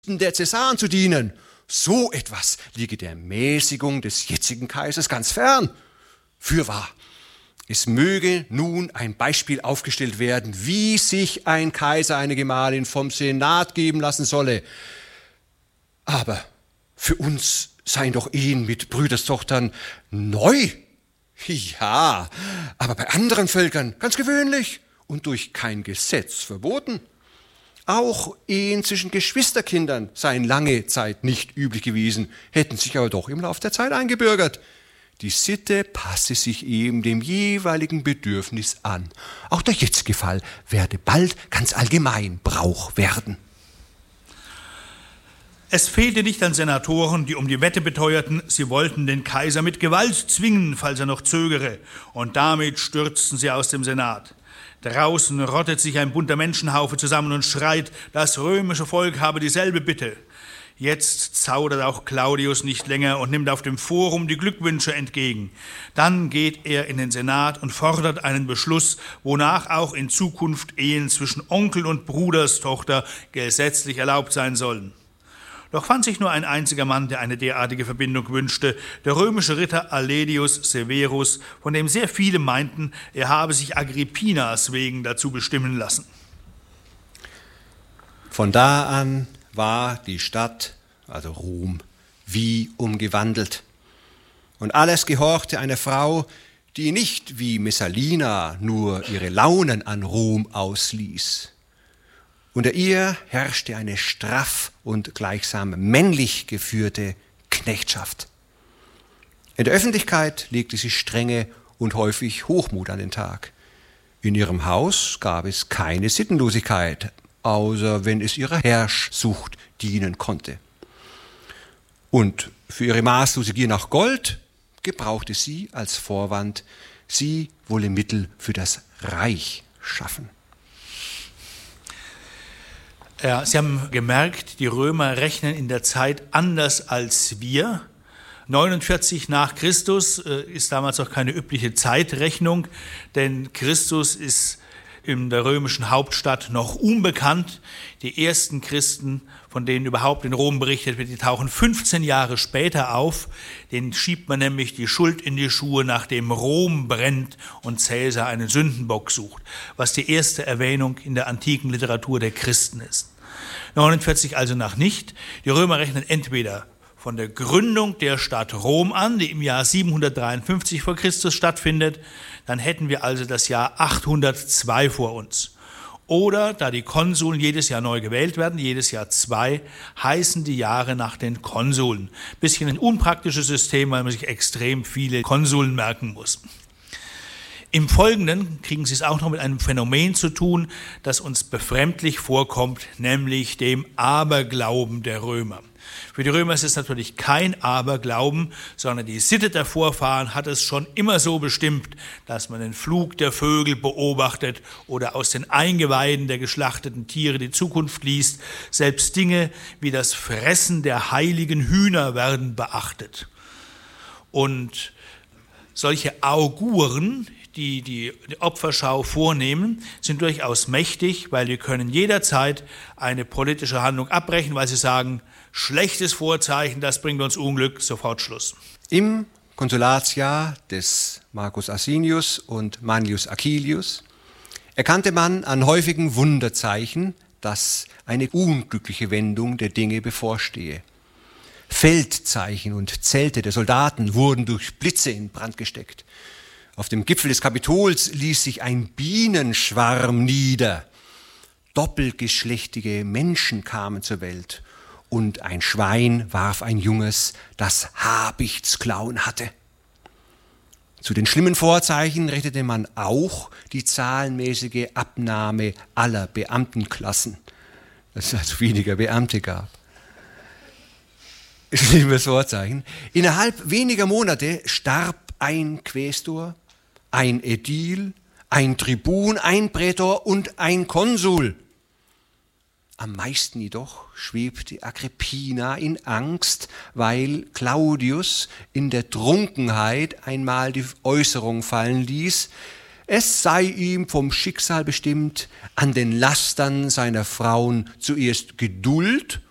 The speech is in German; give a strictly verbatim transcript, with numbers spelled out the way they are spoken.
der Cäsaren zu dienen. So etwas liege der Mäßigung des jetzigen Kaisers ganz fern. Fürwahr, es möge nun ein Beispiel aufgestellt werden, wie sich ein Kaiser eine Gemahlin vom Senat geben lassen solle. Aber für uns seien doch Ehen mit Brüderstochtern neu. Ja, aber bei anderen Völkern ganz gewöhnlich und durch kein Gesetz verboten. Auch Ehen zwischen Geschwisterkindern seien lange Zeit nicht üblich gewesen, hätten sich aber doch im Lauf der Zeit eingebürgert. Die Sitte passe sich eben dem jeweiligen Bedürfnis an. Auch der jetzige Fall werde bald ganz allgemein Brauch werden. Es fehlte nicht an Senatoren, die um die Wette beteuerten, sie wollten den Kaiser mit Gewalt zwingen, falls er noch zögere. Und damit stürzten sie aus dem Senat. Draußen rottet sich ein bunter Menschenhaufe zusammen und schreit, das römische Volk habe dieselbe Bitte. Jetzt zaudert auch Claudius nicht länger und nimmt auf dem Forum die Glückwünsche entgegen. Dann geht er in den Senat und fordert einen Beschluss, wonach auch in Zukunft Ehen zwischen Onkel und Bruderstochter gesetzlich erlaubt sein sollen. Doch fand sich nur ein einziger Mann, der eine derartige Verbindung wünschte, der römische Ritter Alledius Severus, von dem sehr viele meinten, er habe sich Agrippinas wegen dazu bestimmen lassen. Von da an war die Stadt, also Rom, wie umgewandelt. Und alles gehorchte einer Frau, die nicht wie Messalina nur ihre Launen an Rom ausließ. Unter ihr herrschte eine straff und gleichsam männlich geführte Knechtschaft. In der Öffentlichkeit legte sie Strenge und häufig Hochmut an den Tag. In ihrem Haus gab es keine Sittenlosigkeit, außer wenn es ihrer Herrschsucht dienen konnte. Und für ihre maßlose Gier nach Gold gebrauchte sie als Vorwand, sie wolle Mittel für das Reich schaffen. Ja, Sie haben gemerkt, die Römer rechnen in der Zeit anders als wir. neunundvierzig nach Christus äh, ist damals auch keine übliche Zeitrechnung, denn Christus ist in der römischen Hauptstadt noch unbekannt. Die ersten Christen, von denen überhaupt in Rom berichtet wird, die tauchen fünfzehn Jahre später auf. Denen schiebt man nämlich die Schuld in die Schuhe, nachdem Rom brennt und Cäsar einen Sündenbock sucht, was die erste Erwähnung in der antiken Literatur der Christen ist. neunundvierzig also nach nicht. Die Römer rechnen entweder von der Gründung der Stadt Rom an, die im Jahr siebenhundertdreiundfünfzig vor Christus stattfindet, dann hätten wir also das Jahr achthundertzwei vor uns. Oder, da die Konsuln jedes Jahr neu gewählt werden, jedes Jahr zwei, heißen die Jahre nach den Konsuln. Bisschen ein unpraktisches System, weil man sich extrem viele Konsuln merken muss. Im Folgenden kriegen Sie es auch noch mit einem Phänomen zu tun, das uns befremdlich vorkommt, nämlich dem Aberglauben der Römer. Für die Römer ist es natürlich kein Aberglauben, sondern die Sitte der Vorfahren hat es schon immer so bestimmt, dass man den Flug der Vögel beobachtet oder aus den Eingeweiden der geschlachteten Tiere die Zukunft liest. Selbst Dinge wie das Fressen der heiligen Hühner werden beachtet. Und solche Auguren, die die Opferschau vornehmen, sind durchaus mächtig, weil wir können jederzeit eine politische Handlung abbrechen, weil sie sagen, schlechtes Vorzeichen, das bringt uns Unglück, sofort Schluss. Im Konsulatsjahr des Marcus Asinius und Manius Acilius erkannte man an häufigen Wunderzeichen, dass eine unglückliche Wendung der Dinge bevorstehe. Feldzeichen und Zelte der Soldaten wurden durch Blitze in Brand gesteckt. Auf dem Gipfel des Kapitols ließ sich ein Bienenschwarm nieder. Doppelgeschlechtige Menschen kamen zur Welt und ein Schwein warf ein Junges, das Habichtsklauen hatte. Zu den schlimmen Vorzeichen rechnete man auch die zahlenmäßige Abnahme aller Beamtenklassen, dass es also weniger Beamte gab. Schlimmes Vorzeichen. Innerhalb weniger Monate starb ein Quästor, ein Ädil, ein Tribun, ein Prätor und ein Konsul. Am meisten jedoch schwebte Agrippina in Angst, weil Claudius in der Trunkenheit einmal die Äußerung fallen ließ, es sei ihm vom Schicksal bestimmt, an den Lastern seiner Frauen zuerst Geduld